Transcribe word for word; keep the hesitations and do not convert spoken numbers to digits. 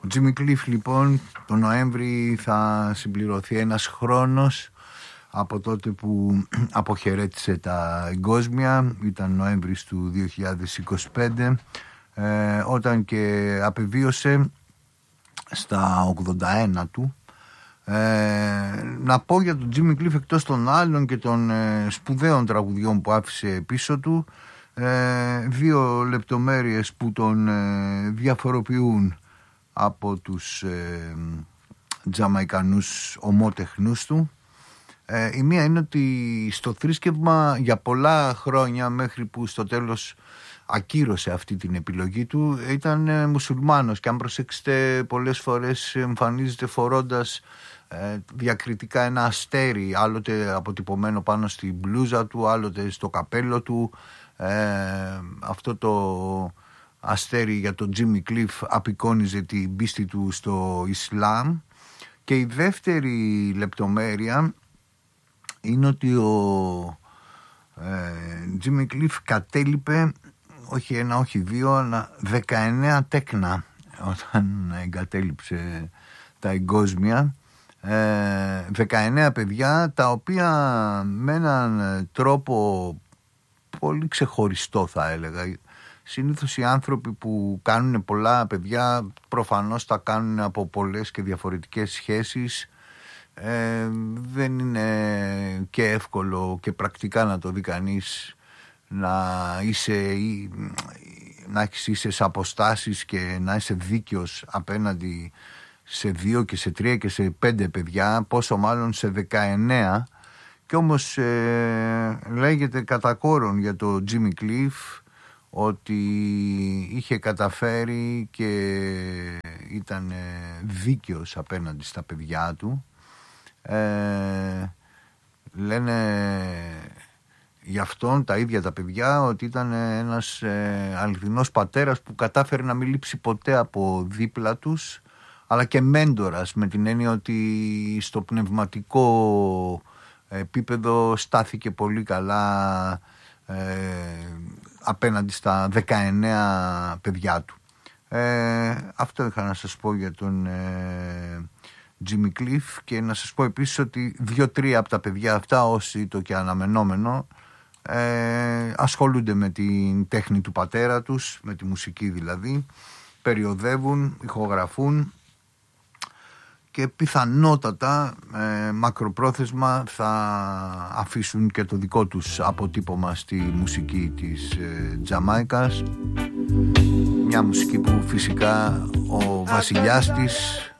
Ο Jimmy Cliff λοιπόν τον Νοέμβρη θα συμπληρωθεί ένας χρόνος από τότε που αποχαιρέτησε τα εγκόσμια. Ήταν Νοέμβρης του δύο χιλιάδες είκοσι πέντε, ε, όταν και απεβίωσε στα ογδόντα ένα του. Ε, να πω για τον Jimmy Cliff, εκτός των άλλων και των ε, σπουδαίων τραγουδιών που άφησε πίσω του, ε, δύο λεπτομέρειες που τον ε, διαφοροποιούν από τους ε, Τζαμαϊκανούς ομότεχνούς του. Ε, η μία είναι ότι στο θρήσκευμα για πολλά χρόνια, μέχρι που στο τέλος ακύρωσε αυτή την επιλογή του, ήταν ε, μουσουλμάνος, και αν προσέξετε πολλές φορές εμφανίζεται φορώντας ε, διακριτικά ένα αστέρι, άλλοτε αποτυπωμένο πάνω στη μπλούζα του, άλλοτε στο καπέλο του. ε, αυτό το αστέρι για τον Jimmy Cliff απεικόνιζε την πίστη του στο Ισλάμ. Και η δεύτερη λεπτομέρεια είναι ότι ο ε, Jimmy Cliff κατέλειπε όχι ένα, όχι δύο, αλλά δεκαεννέα τέκνα όταν εγκατέλειψε τα εγκόσμια. ε, δεκαεννέα παιδιά, τα οποία με έναν τρόπο πολύ ξεχωριστό, θα έλεγα. Συνήθως οι άνθρωποι που κάνουν πολλά παιδιά προφανώς τα κάνουν από πολλές και διαφορετικές σχέσεις. Ε, δεν είναι και εύκολο και πρακτικά να το δει κανείς να είσαι ή, να έχεις ίσες αποστάσεις και να είσαι δίκαιος απέναντι σε δύο και σε τρία και σε πέντε παιδιά, πόσο μάλλον σε δεκαεννέα. Και όμως ε, λέγεται κατά κόρον για το Jimmy Cliff ότι είχε καταφέρει και ήταν δίκαιος απέναντι στα παιδιά του. Ε, λένε για αυτόν τα ίδια τα παιδιά ότι ήταν ένας ε, αληθινός πατέρας που κατάφερε να μην λείψει ποτέ από δίπλα τους, αλλά και μέντορας, με την έννοια ότι στο πνευματικό επίπεδο στάθηκε πολύ καλά ε, απέναντι στα δεκαεννέα παιδιά του. Ε, αυτό είχα να σας πω για τον ε, Jimmy Cliff, και να σας πω επίσης ότι δύο-τρία από τα παιδιά αυτά, όσοι το και αναμενόμενο, ε, ασχολούνται με την τέχνη του πατέρα τους, με τη μουσική δηλαδή, περιοδεύουν, ηχογραφούν και πιθανότατα ε, μακροπρόθεσμα θα αφήσουν και το δικό τους αποτύπωμα στη μουσική της ε, Τζαμάικας. Μια μουσική που φυσικά ο βασιλιάς της